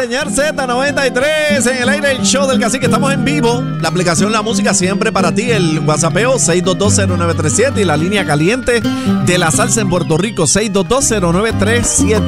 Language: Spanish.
señor, Z93 en el aire, el show del Cacique. Estamos en vivo. La aplicación La Música siempre para ti. El WhatsAppeo 6220937 y la línea caliente de la salsa en Puerto Rico 6220937.